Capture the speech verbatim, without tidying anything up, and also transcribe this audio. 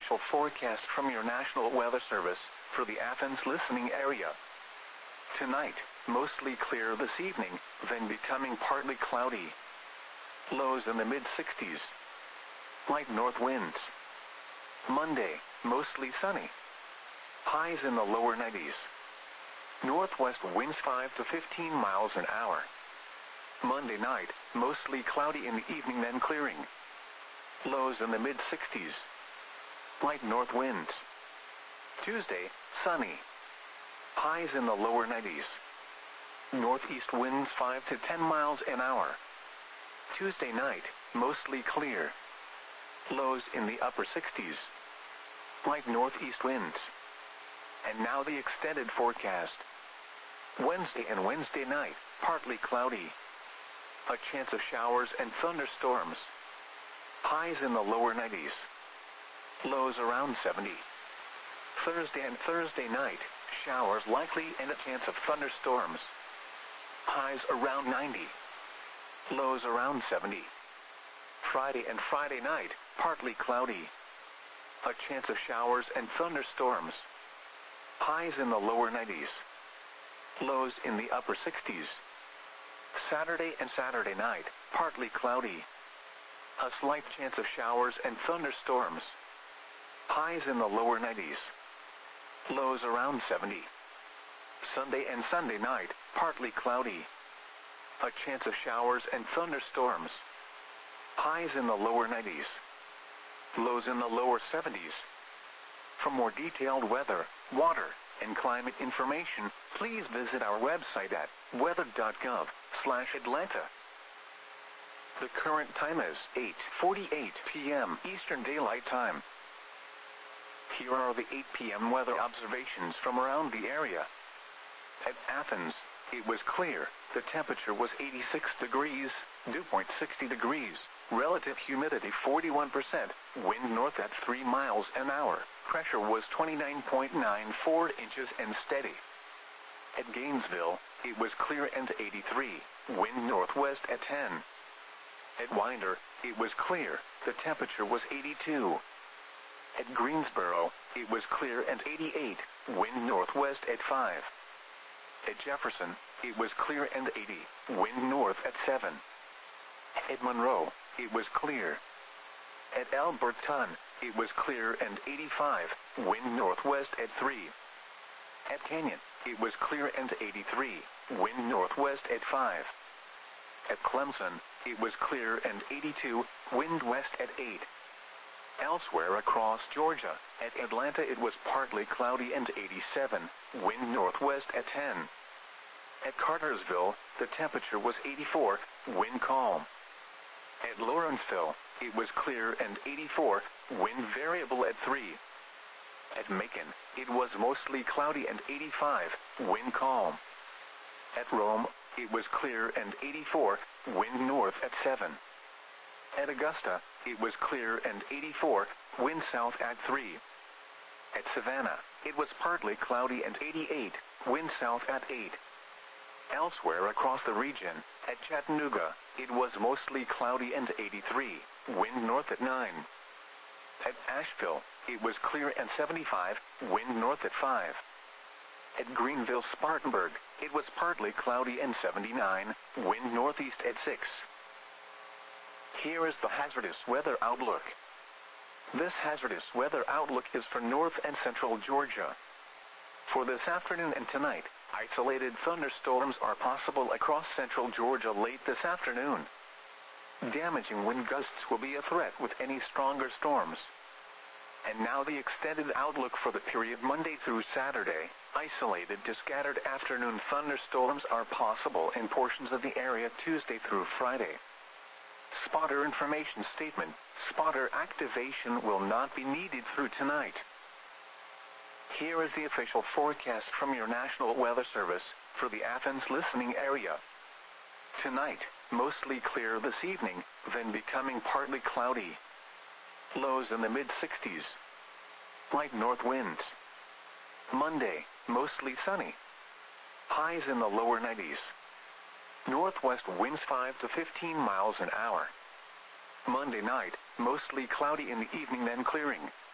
official forecast from your National Weather Service for the Athens listening area. Tonight, mostly clear this evening, then becoming partly cloudy. Lows in the mid sixties. Light north winds. Monday, mostly sunny. Highs in the lower nineties. Northwest winds five to fifteen miles an hour. Monday night, mostly cloudy in the evening then clearing. Lows in the mid sixties. Light north winds. Tuesday, sunny. Highs in the lower nineties. Northeast winds five to ten miles an hour. Tuesday night, mostly clear. Lows in the upper sixties. Light northeast winds. And now the extended forecast. Wednesday and Wednesday night, partly cloudy. A chance of showers and thunderstorms. Highs in the lower nineties. Lows around seventy. Thursday and Thursday night, showers likely and a chance of thunderstorms. Highs around ninety. Lows around seventy. Friday and Friday night, partly cloudy. A chance of showers and thunderstorms. Highs in the lower nineties. Lows in the upper sixties. Saturday and Saturday night, partly cloudy. A slight chance of showers and thunderstorms. Highs in the lower nineties. Lows around seventy. Sunday and Sunday night, partly cloudy. A chance of showers and thunderstorms. Highs in the lower nineties. Lows in the lower seventies. For more detailed weather, water, and climate information, please visit our website at weather dot gov slash Atlanta. The current time is eight forty-eight p m Eastern Daylight Time. Here are the eight p m weather observations from around the area. At Athens, it was clear. The temperature was eighty-six degrees, dew point sixty degrees, relative humidity forty-one percent, wind north at three miles an hour, pressure was twenty-nine point nine four inches and steady. At Gainesville, it was clear and eighty-three, wind northwest at ten. At Winder, it was clear, the temperature was eighty-two. At Greensboro, it was clear and eighty-eight, wind northwest at five. At Jefferson, it was clear and eighty, wind north at seven. At Monroe, it was clear. At Alberton, it was clear and eighty-five, wind northwest at three. At Canyon, it was clear and eighty-three, wind northwest at five. At Clemson, it was clear and eighty-two, wind west at eight. Elsewhere across Georgia, at Atlanta it was partly cloudy and eighty-seven, wind northwest at ten. At Cartersville, the temperature was eighty-four, wind calm. At Lawrenceville, it was clear and eighty-four, wind variable at three. At Macon, it was mostly cloudy and eighty-five, wind calm. At Rome, it was clear and eighty-four, wind north at seven. At Augusta, it was clear and eighty-four, wind south at three. At Savannah, it was partly cloudy and eighty-eight, wind south at eight. Elsewhere across the region, at Chattanooga, it was mostly cloudy and eighty-three, wind north at nine. At Asheville, it was clear and seventy-five, wind north at five. At Greenville-Spartanburg, it was partly cloudy and seventy-nine, wind northeast at six. Here is the hazardous weather outlook. This hazardous weather outlook is for north and central Georgia. For this afternoon and tonight, isolated thunderstorms are possible across central Georgia late this afternoon. Damaging wind gusts will be a threat with any stronger storms. And now the extended outlook for the period Monday through Saturday. Isolated to scattered afternoon thunderstorms are possible in portions of the area Tuesday through Friday. Spotter information statement. Spotter activation will not be needed through tonight. Here is the official forecast from your National Weather Service for the Athens listening area. Tonight, mostly clear this evening, then becoming partly cloudy. Lows in the mid sixties. Light north winds. Monday, mostly sunny. Highs in the lower nineties. Northwest winds five to fifteen miles an hour. Monday night, mostly cloudy in the evening then clearing.